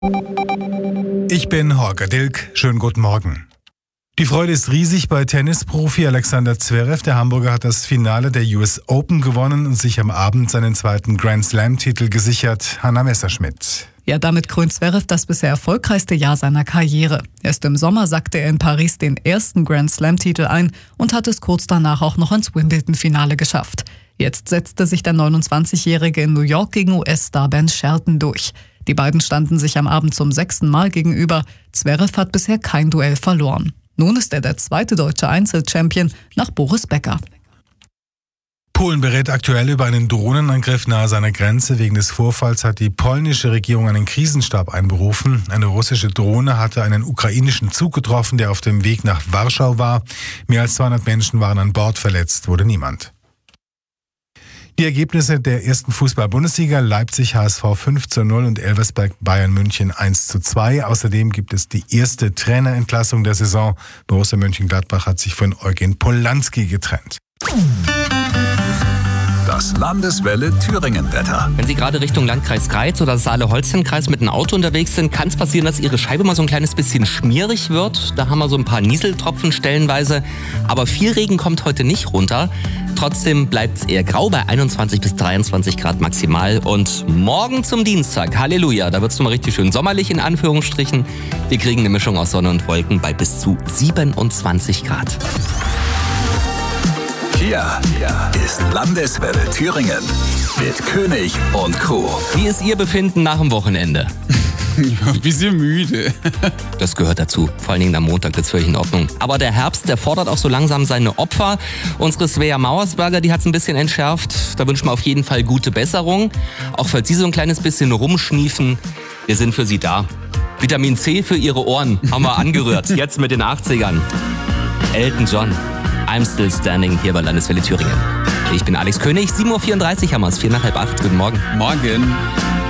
Ich bin Holger Dilk. Schönen guten Morgen. Die Freude ist riesig bei Tennisprofi Alexander Zverev. Der Hamburger hat das Finale der US Open gewonnen und sich am Abend seinen zweiten Grand Slam-Titel gesichert. Hanna Messerschmidt. Ja, damit krönt Zverev das bisher erfolgreichste Jahr seiner Karriere. Erst im Sommer sackte er in Paris den ersten Grand Slam-Titel ein und hat es kurz danach auch noch ins Wimbledon-Finale geschafft. Jetzt setzte sich der 29-Jährige in New York gegen US-Star Ben Shelton durch. Die beiden standen sich am Abend zum 6. Mal gegenüber. Zverev hat bisher kein Duell verloren. Nun ist er der zweite deutsche Einzelchampion nach Boris Becker. Polen berät aktuell über einen Drohnenangriff nahe seiner Grenze. Wegen des Vorfalls hat die polnische Regierung einen Krisenstab einberufen. Eine russische Drohne hatte einen ukrainischen Zug getroffen, der auf dem Weg nach Warschau war. Mehr als 200 Menschen waren an Bord, verletzt wurde niemand. Die Ergebnisse der ersten Fußball-Bundesliga: Leipzig HSV 5:0 und Elversberg Bayern München 1:2. Außerdem gibt es die erste Trainerentlassung der Saison. Borussia Mönchengladbach hat sich von Eugen Polanski getrennt. Das Landeswelle Thüringen-Wetter. Wenn Sie gerade Richtung Landkreis Greiz oder Saale-Holstein-Kreis mit einem Auto unterwegs sind, kann es passieren, dass Ihre Scheibe mal so ein kleines bisschen schmierig wird. Da haben wir so ein paar Nieseltropfen stellenweise. Aber viel Regen kommt heute nicht runter. Trotzdem bleibt es eher grau bei 21 bis 23 Grad maximal. Und morgen zum Dienstag, Halleluja, da wird es nochmal richtig schön sommerlich in Anführungsstrichen. Wir kriegen eine Mischung aus Sonne und Wolken bei bis zu 27 Grad. Hier ist Landeswelle Thüringen mit König und Co. Wie ist Ihr Befinden nach dem Wochenende? Ein bisschen müde. Das gehört dazu. Vor allen Dingen am Montag wird es völlig in Ordnung. Aber der Herbst, der fordert auch so langsam seine Opfer. Unsere Svea Mauersberger, die hat es ein bisschen entschärft. Da wünschen wir auf jeden Fall gute Besserung. Auch falls Sie so ein kleines bisschen rumschniefen, wir sind für Sie da. Vitamin C für Ihre Ohren haben wir angerührt. Jetzt mit den 80ern. Elton John. I'm Still Standing hier bei Landeswelle Thüringen. Ich bin Alex König, 7:34 Uhr haben wir es, 7:45. Guten Morgen. Morgen.